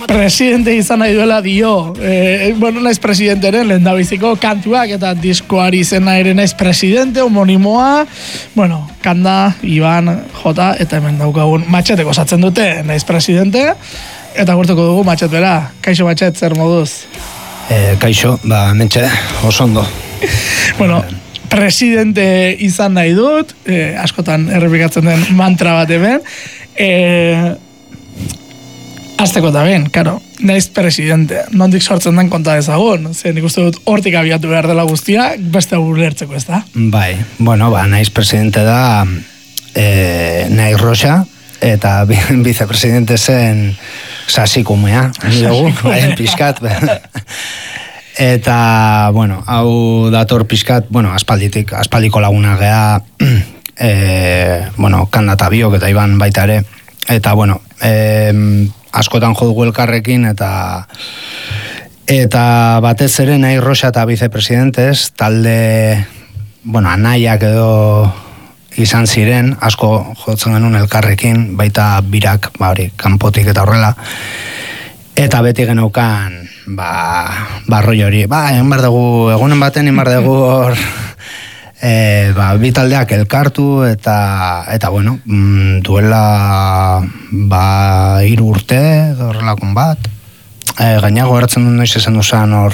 presidente izan nahi duela dio. Bueno, naiz presidenteren lehendabiziko kantuak eta diskoari izena ere naiz presidente, homonimoa. Bueno, Kanda, Iban, Jota, eta hemen daukagun Matxeteko osatzen dute naiz presidente. Eta gurtuko dugu Matxetera. Kaixo Matxet, zer moduz? Kaixo, mentxe, oso ondo. Bueno, presidente izan nahi dut, askotan errepikatzen den mantra bat hemen. Azteko eta ben, karo, naiz presidente, nondik sortzen den konta ezagun, nik uste dut hortik abiatu behar dela guztia, beste ulertzeko ez da? Bai, bueno, naiz presidente da Naiz Roxa, eta vicepresidente zen Sasikumea, dugu, pixkat, eta, bueno, hau dator pixkat, bueno, aspaldiko laguna gea, bueno, Kanda eta Biok eta Iban baita ere, eta, bueno, askotan jo dugu elkarrekin, eta batez ere Naiz Roxa eta vicepresidentez, talde, bueno, anaiak edo izan ziren, asko jotzen genuen elkarrekin, baita birak, hori, kanpotik eta horrela, eta beti geneukan, roi hori, egunen baten, dugu hor, bi taldeak elkartu, eta bueno, duela, 3 urte, horrelakon bat, gainago eratzen duen noiz esan duzan hor,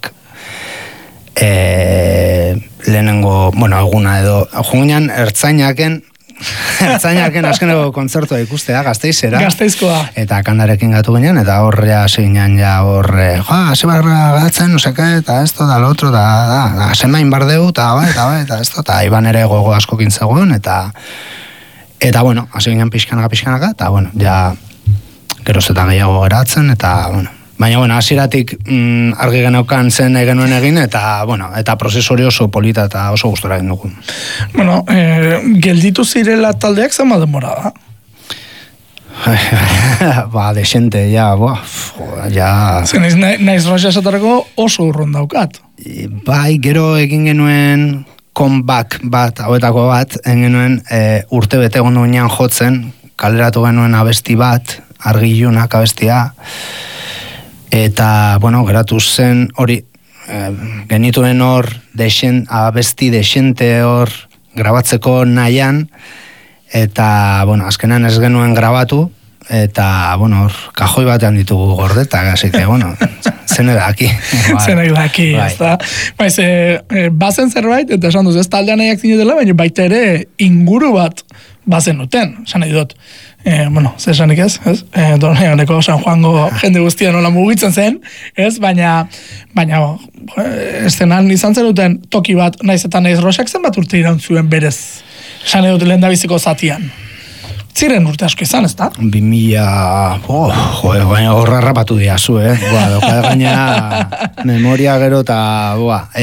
lehenengo, bueno, eguna edo, junginan ertzainaken azkeneko kontzertua ikustea, Gasteizera. Gasteizkoa. Eta Kandarekin gatu ginen, eta horrea zinean hase barra gatzen, noseka, eta esto, da lo otro, da, semain bardeu, eta esto, eta Iban ere gogo asko kintzegoen, eta bueno, hasi ginen pixkanaka, eta bueno, ja, gerozetan gehiago geratzen, eta bueno, baina, bueno, hasieratik argi genaukan zen genuen egin, eta, bueno, eta prozesori oso polita eta oso gustora egin dugu. Bueno, gelditu zirela taldeak zen denbora da? Desente, ja. Zen Naiz Roxa esatarako oso urrun daukat. Bai, gero egin genuen comeback bat, hauetako bat, egin genuen urte bete gondo ginean jotzen, kaleratu genuen abesti bat, argilunak abestia, eta, bueno, geratu zen hori, genituen hor, abesti desente hor, grabatzeko nahian, eta, bueno, azkenan ez genuen grabatu, eta, bueno, hor, kajoi batean ditugu gordetak, así que, bueno, zenek daki. Zenek daki, ez da. Baiz, bazen zerbait, eta esan duz, ez taldean nahiak zinetela, baina baita ere inguru bat bazen duten, esan nahi dut. Bueno, zesanik ez? Doneoneko San Juango jende guztia nola mugitzen zen, ez? Baina estenan izan zen duten toki bat, naiz eta Naiz Roxak zen bat urte iraun zuen berez, esan edut lehendabiziko zatian. Ziren urte asko izan, ez da? 2000, baina horra rapatu diazu, doka gaina memoria gero eta,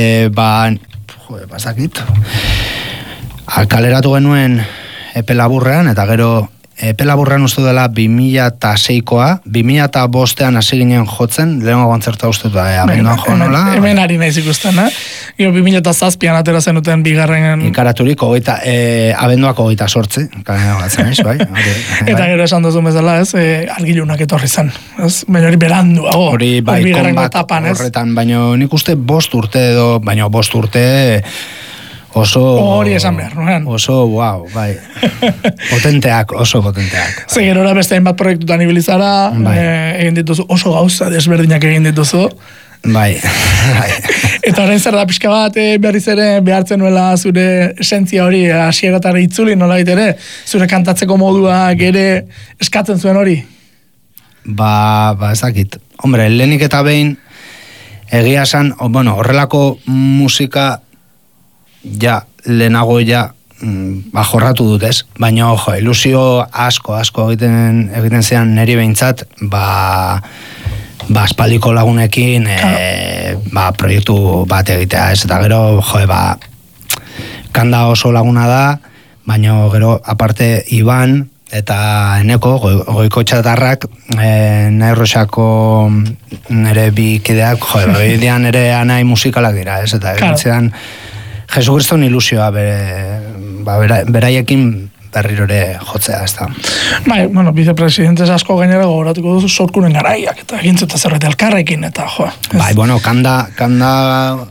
basakit. Kaleratu genuen epe laburrean, eta gero epe laburrean uste dela 2006koa, 2005an hasi ginen jotzen, lehenko kontzertua uste dut, abenduan jo nola. Hemen ari naiz ikusten, Gero 2006an atera zenuten bigarren... Ikaraturik, abenduak 28, bai? Eta gero esan duzun bezala, ez, argilunak etorri zen, ez? Baina hori beranduago. Hori, bai, konbat horretan, baina nik uste 5 urte edo, baina 5 urte... Oso... Hori esan behar, nuen? Oso, wow, bai. Oso potenteak. Bai. Gerora beste hainbat proiektutan ibilizara, egin dituzu, oso gauza desberdinak egin dituzu. Bai. Eta horrein zer da pixka bat, berriz ere behartzen nuela zure esentzia hori, hasieratara itzuli, nola ere, zure kantatzeko modua ere eskatzen zuen hori? Ezakit. Hombre, lehenik eta behin, egia esan, horrelako musika lehenago jorratu dut ez, baina ilusio asko egiten zean niri behintzat, aspaldiko lagunekin proiektu bat egitea ez, eta gero Kanda oso laguna da, baina gero aparte Iban eta Eneko, Goiko Txatarrak, Naiz Roxako nire bi kideak, bidean nire anai musikalak dira ez, eta egitzean Jesukriston ilusioa beraiekin berriro ere jotzea, ez da. Bai, bueno, vicepresidentes asko gainera gogoratuko duzu sorkunen garaiak, eta egintzeta zerbait elkarrekin, eta jo. Bai, bueno, kanda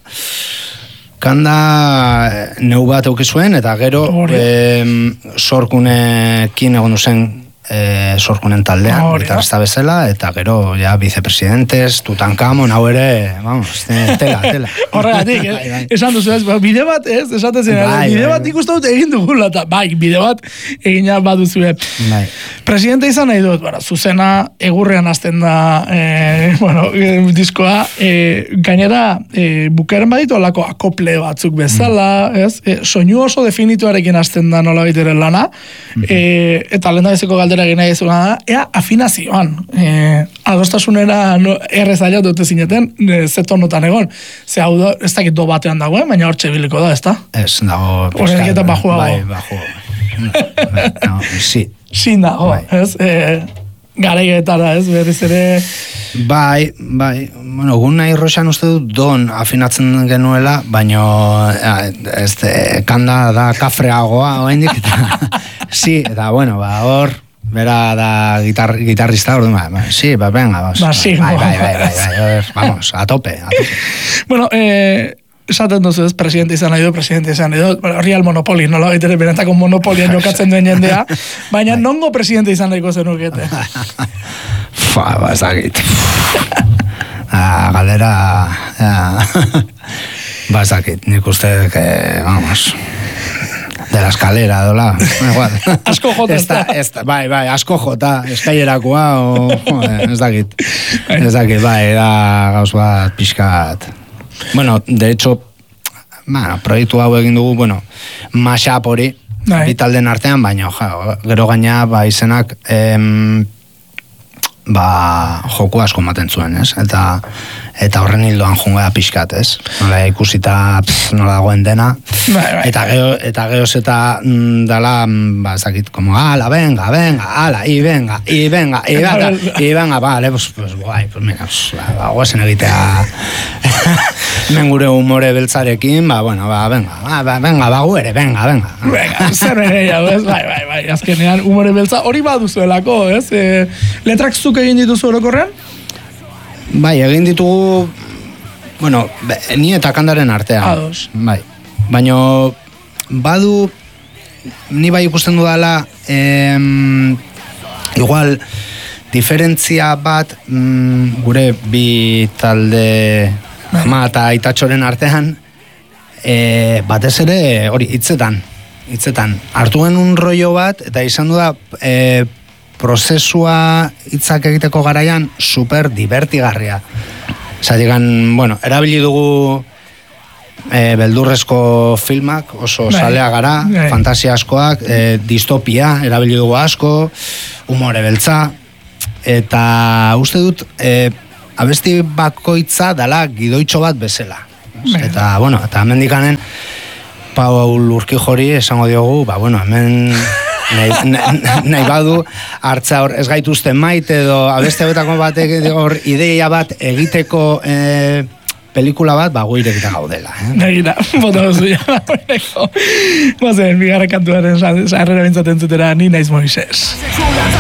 neu bat eukizuen, eta gero sorkunekin egon duzen sorkunen taldean, gitarrista bezala, eta gero, ja, vicepresidentes, Tutankamon, hau ere, vamos, tela. Horregatik, esan duzu ez, bide bat, ez, esaten zen, bide bat ikusten dut egin dugula, eta bai, bide bat egina baduzue. Presidente izan nahi dut, zuzena egurrean hasten da, diskoa, gainera, bukaren baditu alako akople batzuk bezala, ez, soinu oso definituarekin hasten da nola baiteren lana, eta lehen da bezeko galdera gena ezuna da, ea afinazioan, adostasunera errez aila dute zineten, zetonotan egon, ze hau da, ez dakit do batean dagoen, baina hortxe biliko da, ez da? Ez, dago... Horrenik eta bajua bai, bajua. Sin dago, ez? Garaietara, ez? Berriz ere... Bai, bueno, gun nahi roxan uste dut don afinatzen genuela, baino kanda da kafreagoa, oendik, eta eta bueno, hor, bera da gitarrista, orduan, venga, vamos, a tope. Bueno, esaten duzu ez, presidente izan nahi dut, Real Monopoly, nola baitere benetako monopolian jokatzen duen jendea, baina nongo presidente izan nahiko zenukete? Bazakit. Galera... Bazakit, nik uste vamos... De la escalera, dola. Asko jota, ez da. Bai, asko jota, eskaierakoa, ez dakit. Bai, da gauz bat pixkat. Bueno, de hecho, proiektu hau egin dugu, mashup hori, bitalden artean, baina, gero gaina, izenak, joku asko maten zuen, ez? Eta horren hildoan jungea pixkat, ez? Nola ikusita nola dagoen dena. Eta gehoz eta dala, zakit, como, ala, venga, ala, y venga, vale, pues guai, pues mira, guazen egitea mengure humore beltzarekin, venga, guere, venga. Venga, zer ere jau, ez? Bai, azkenean humore beltza hori baduzuelako, ez? Letrak zuk egin dituzu orokorrean? Bai, egin ditugu, ni eta kandaren artean. Ados. Bai, baina badu, ni bai ikusten dudala, igual, diferentzia bat, gure bi talde ama eta aitatxoren artean, batez ere, hori, hitzetan. Hartu genuen rollo bat, eta izan du da, prozesua hitzak egiteko garaian super divertigarria. Zadigan, erabili dugu beldurrezko filmak, oso salea gara, fantasia askoak, distopia, erabili dugu asko, humore beltza, eta uste dut, abesti bakoitza dala gidoitxo bat bezala. Eta, eta hemen dikanen, Paul Urkijori esango diogu, hemen... nahi badu hartza hor ez gaituzten maite edo abeste betako batek hor ideia bat egiteko pelikula bat gu irekita gaudela. Nagira, bota duzu ja. Bigarren kantuaren sarrera bintzaten zutera, ni naiz Moises.